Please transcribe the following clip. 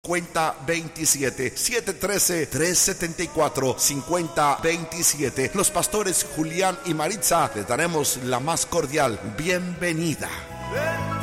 5027, 713-374-5027. Los pastores Julián y Maritza les daremos la más cordial bienvenida.